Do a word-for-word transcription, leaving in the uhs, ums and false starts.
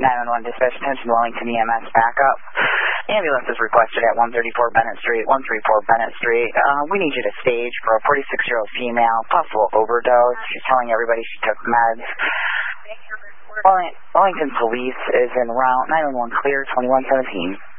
nine one one dispatch, attention Wellington E M S backup. Ambulance is requested at one thirty-four Bennett Street, one thirty-four Bennett Street. Uh, we need you to stage for a forty-six-year-old female, possible overdose. She's telling everybody she took meds. Wellington Police is en route, nine one one clear, twenty-one seventeen.